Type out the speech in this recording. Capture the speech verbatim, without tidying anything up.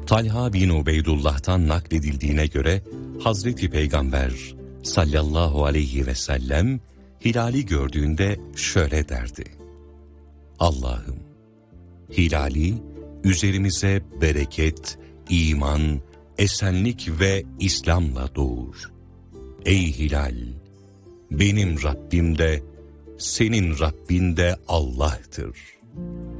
Talha bin Ubeydullah'tan nakledildiğine göre Hazreti Peygamber sallallahu aleyhi ve sellem hilali gördüğünde şöyle derdi: Allah'ım, hilali üzerimize bereket, iman, esenlik ve İslam'la doğur. Ey hilal, benim Rabbim de senin Rabbin de Allah'tır.